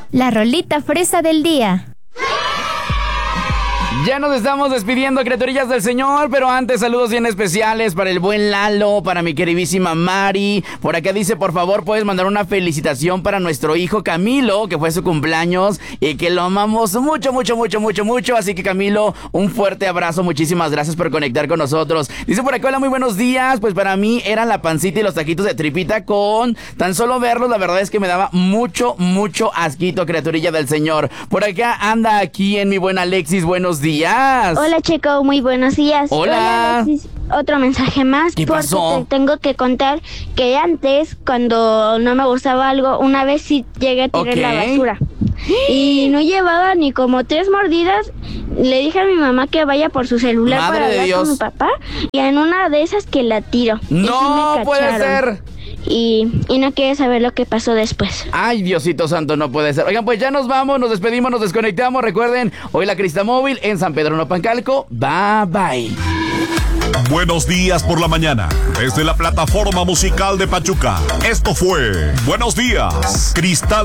la rolita fresa del día. Ya nos estamos despidiendo, criaturillas del Señor, pero antes saludos bien especiales para el buen Lalo, para mi queridísima Mari. Por acá dice, por favor, puedes mandar una felicitación para nuestro hijo Camilo, que fue su cumpleaños y que lo amamos mucho, mucho, mucho, mucho, mucho. Así que Camilo, un fuerte abrazo, muchísimas gracias por conectar con nosotros. Dice por acá, hola, muy buenos días. Pues para mí eran la pancita y los taquitos de tripita con tan solo verlos, la verdad es que me daba mucho, mucho asquito, criaturilla del Señor. Por acá anda aquí en mi buena Alexis, buenos días. Hola, Checo, muy buenos días. Hola. Alexis, otro mensaje más. ¿Qué pasó? Porque te tengo que contar que antes, cuando no me gustaba algo, una vez sí llegué a tirar la basura. Y no llevaba ni como 3 mordidas. Le dije a mi mamá que vaya por su celular Madre para de hablar Dios. con mi papá. Y en una de esas que la tiro. No y sí me puede cacharon. ser. Y no quiere saber lo que pasó después. Ay, Diosito santo, no puede ser. Oigan, pues ya nos vamos, nos despedimos, nos desconectamos. Recuerden, hoy la Cristamóvil en San Pedro Nopancalco. Bye, bye. Buenos días por la mañana, desde la plataforma musical de Pachuca. Esto fue Buenos Días, Cristal.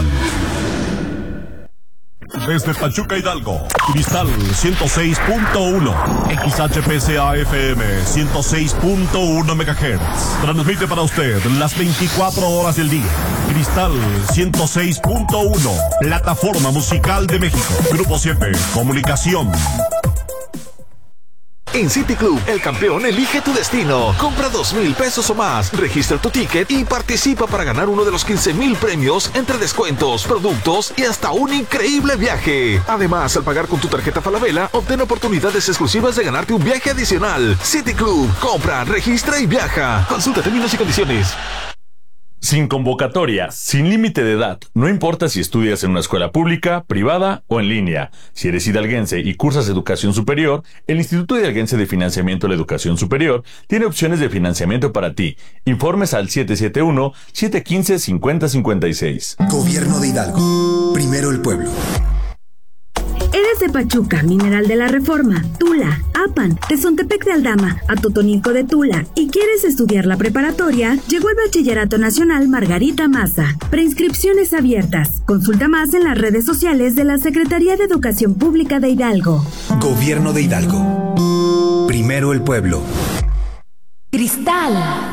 Desde Pachuca, Hidalgo, Cristal 106.1, XHPCA FM 106.1 MHz. Transmite para usted las 24 horas del día. Cristal 106.1, plataforma musical de México. Grupo 7, comunicación. En City Club, el campeón elige tu destino. Compra 2,000 pesos o más, registra tu ticket y participa para ganar uno de los 15,000 premios entre descuentos, productos y hasta un increíble viaje. Además, al pagar con tu tarjeta Falabella, obtén oportunidades exclusivas de ganarte un viaje adicional. City Club, compra, registra y viaja. Consulta términos y condiciones. Sin convocatoria, sin límite de edad, no importa si estudias en una escuela pública, privada o en línea. Si eres hidalguense y cursas educación superior, el Instituto Hidalguense de Financiamiento de la Educación Superior tiene opciones de financiamiento para ti. Informes al 771-715-5056. Gobierno de Hidalgo. Primero el pueblo. Eres de Pachuca, Mineral de la Reforma, Tula, Apan, Tezontepec de Aldama, Atotonilco de Tula y quieres estudiar la preparatoria, llegó el Bachillerato Nacional Margarita Maza. Preinscripciones abiertas. Consulta más en las redes sociales de la Secretaría de Educación Pública de Hidalgo. Gobierno de Hidalgo. Primero el pueblo. Cristal.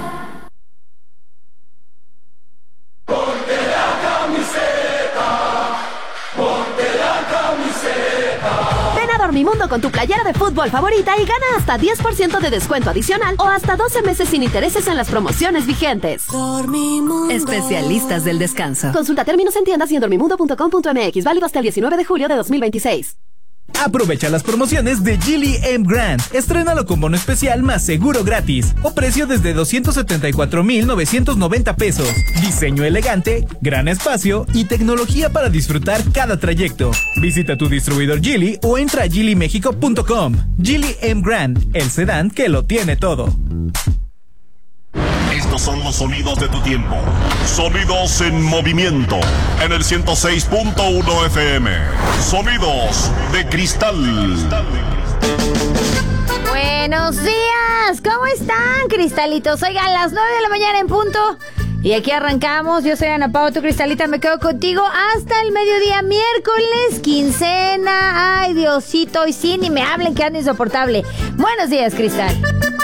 Dormimundo con tu playera de fútbol favorita y gana hasta 10% de descuento adicional o hasta 12 meses sin intereses en las promociones vigentes. Dormimundo. Especialistas del descanso. Consulta términos en tiendas y en dormimundo.com.mx. Válido hasta el 19 de julio de 2026. Aprovecha las promociones de Geely M Grand. Estrénalo con bono especial más seguro gratis. O precio desde 274,990 pesos. Diseño elegante, gran espacio y tecnología para disfrutar cada trayecto. Visita tu distribuidor Geely o entra a geelymexico.com. Geely M Grand, el sedán que lo tiene todo. Estos son los sonidos de tu tiempo. Sonidos en movimiento. En el 106.1 FM. Sonidos de Cristal. Buenos días. ¿Cómo están, cristalitos? Oigan, las 9 de la mañana en punto. Y aquí arrancamos. Yo soy Ana Pao, tu cristalita. Me quedo contigo hasta el mediodía, miércoles, quincena. Ay, Diosito. Y sí, ni me hablen que ando insoportable. Buenos días, Cristal.